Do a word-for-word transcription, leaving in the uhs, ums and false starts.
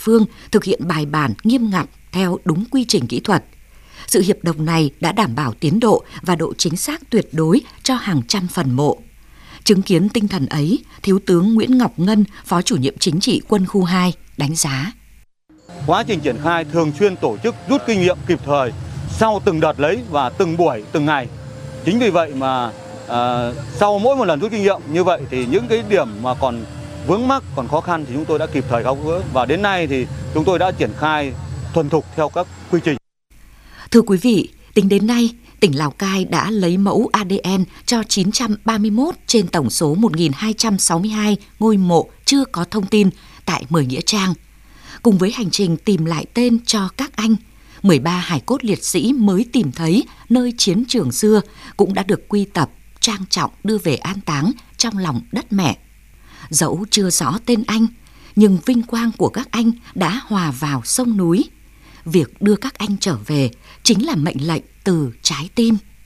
phương thực hiện bài bản nghiêm ngặt theo đúng quy trình kỹ thuật. Sự hiệp đồng này đã đảm bảo tiến độ và độ chính xác tuyệt đối cho hàng trăm phần mộ. Chứng kiến tinh thần ấy, Thiếu tướng Nguyễn Ngọc Ngân, Phó Chủ nhiệm Chính trị Quân khu hai đánh giá. Quá trình triển khai thường xuyên tổ chức rút kinh nghiệm kịp thời sau từng đợt lấy và từng buổi, từng ngày. Chính vì vậy mà à, sau mỗi một lần rút kinh nghiệm như vậy thì những cái điểm mà còn vướng mắc, còn khó khăn thì chúng tôi đã kịp thời tháo gỡ, và đến nay thì chúng tôi đã triển khai thuần thục theo các quy trình. Thưa quý vị, tính đến nay, tỉnh Lào Cai đã lấy mẫu a đê en cho chín trăm ba mươi mốt trên tổng số một nghìn hai trăm sáu mươi hai ngôi mộ chưa có thông tin tại mười nghĩa trang. Cùng với hành trình tìm lại tên cho các anh, mười ba hài cốt liệt sĩ mới tìm thấy nơi chiến trường xưa cũng đã được quy tập, trang trọng đưa về an táng trong lòng đất mẹ. Dẫu chưa rõ tên anh, nhưng vinh quang của các anh đã hòa vào sông núi. Việc đưa các anh trở về chính là mệnh lệnh từ trái tim.